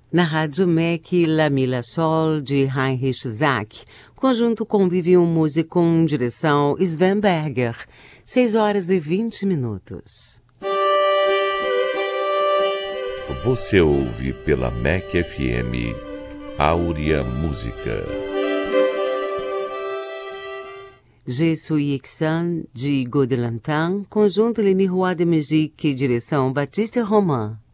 Na Rádio MEC, La Mi La Sol, de Heinrich Zack. Conjunto Convivium Musicum, direção Sven Berger. 6h20. Você ouve pela MEC FM Áurea Música. Je suis Ixan, de Godlantin, conjunto Les Miroirs de Musique, direção Baptiste Romain.